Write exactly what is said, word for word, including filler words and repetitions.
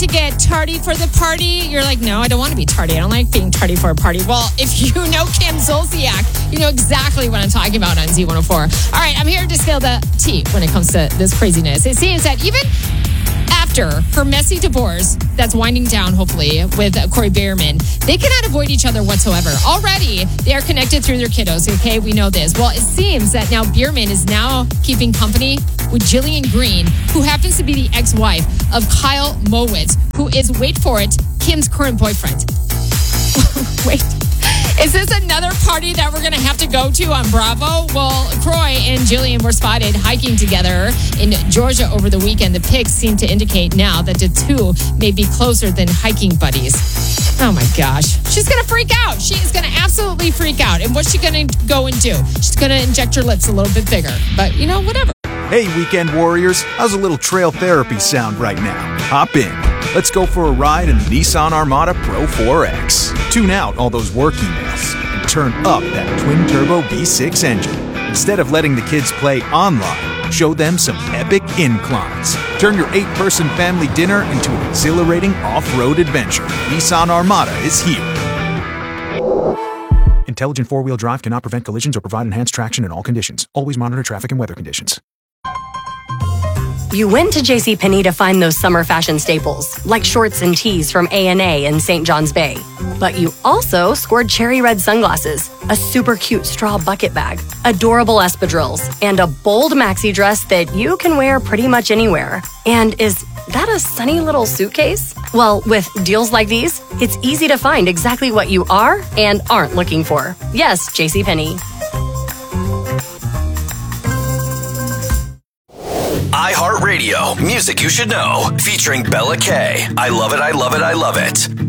to get tardy for the party? You're like, no, I don't want to be tardy. I don't like being tardy for a party. Well, if you know Kim Zolciak, you know exactly what I'm talking about on Z one oh four. All right, I'm here to spill the tea when it comes to this craziness. It seems that even after her messy divorce that's winding down, hopefully, with Corey Biermann, they cannot avoid each other whatsoever. Already, they are connected through their kiddos, okay? We know this. Well, it seems that now Biermann is now keeping company with Jillian Green, who happens to be the ex-wife of Kyle Mowitz, who is, wait for it, Kim's current boyfriend. Wait. Is this another party that we're going to have to go to on Bravo? Well, Croy and Jillian were spotted hiking together in Georgia over the weekend. The pics seem to indicate now that the two may be closer than hiking buddies. Oh my gosh. She's going to freak out. She is going to absolutely freak out. And what's she going to go and do? She's going to inject her lips a little bit bigger. But, you know, whatever. Hey, weekend warriors. How's a little trail therapy sound right now? Hop in. Let's go for a ride in the Nissan Armada Pro four X. Tune out all those work emails and turn up that twin-turbo V six engine. Instead of letting the kids play online, show them some epic inclines. Turn your eight-person family dinner into an exhilarating off-road adventure. Nissan Armada is here. Intelligent four-wheel drive cannot prevent collisions or provide enhanced traction in all conditions. Always monitor traffic and weather conditions. You went to JCPenney to find those summer fashion staples, like shorts and tees from A and A in Saint John's Bay. But you also scored cherry red sunglasses, a super cute straw bucket bag, adorable espadrilles, and a bold maxi dress that you can wear pretty much anywhere. And is that a sunny little suitcase? Well, with deals like these, it's easy to find exactly what you are and aren't looking for. Yes, JCPenney. iHeartRadio, music you should know, featuring Bella K. I love it, I love it, I love it.